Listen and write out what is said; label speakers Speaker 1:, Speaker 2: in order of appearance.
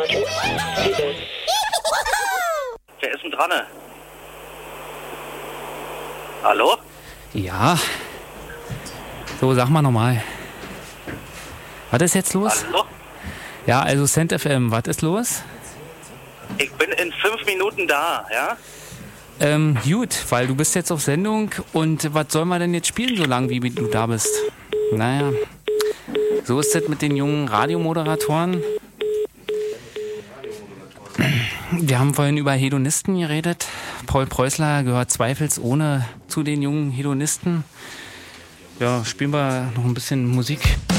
Speaker 1: Wer ist denn dran? Hallo?
Speaker 2: Ja. So, sag mal nochmal. Was ist jetzt los?
Speaker 1: Hallo?
Speaker 2: Ja, also Cent FM, was ist los?
Speaker 1: Ich bin in 5 Minuten da, ja?
Speaker 2: Gut, weil du bist jetzt auf Sendung und was soll man denn jetzt spielen, so lange wie du da bist? Naja, so ist das mit den jungen Radiomoderatoren. Wir haben vorhin über Hedonisten geredet. Paul Preußler gehört zweifelsohne zu den jungen Hedonisten. Ja, spielen wir noch ein bisschen Musik.